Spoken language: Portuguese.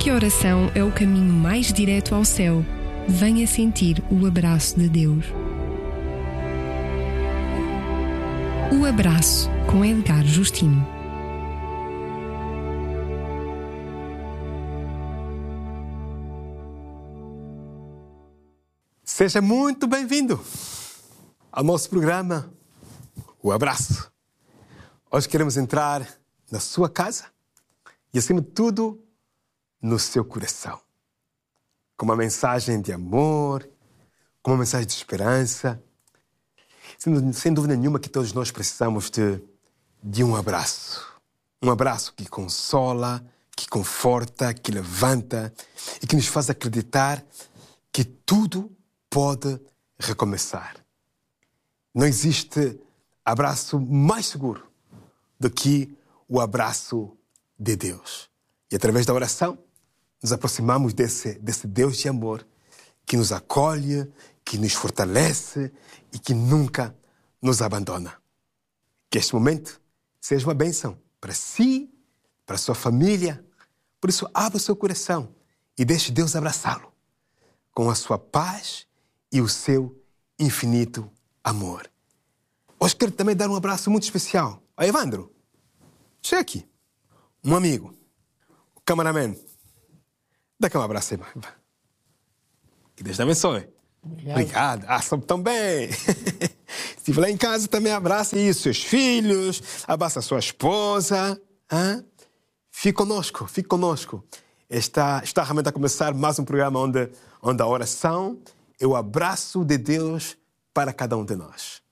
que a oração é o caminho mais direto ao céu, venha sentir o abraço de Deus. O Abraço, com Edgar Justino. Seja muito bem-vindo ao nosso programa O Abraço. Hoje queremos entrar na sua casa e, acima de tudo, no seu coração. Com uma mensagem de amor, com uma mensagem de esperança. Sem dúvida nenhuma que todos nós precisamos de um abraço. Um abraço que consola, que conforta, que levanta e que nos faz acreditar que tudo pode recomeçar. Não existe abraço mais seguro do que o abraço de Deus. E através da oração, nos aproximamos desse Deus de amor que nos acolhe, que nos fortalece e que nunca nos abandona. Que este momento seja uma bênção para si, para a sua família. Por isso, abra o seu coração e deixe Deus abraçá-lo com a sua paz e o seu infinito amor. Hoje quero também dar um abraço muito especial ao Evandro. Chega aqui. Um amigo. O cameraman. Dá aqui um abraço aí. Que Deus te abençoe. Obrigado. Soube tão bem. Se estiver lá em casa, também abraça aí os seus filhos, abraça a sua esposa. Fique conosco. Está realmente a começar mais um programa onde a oração é o abraço de Deus para cada um de nós.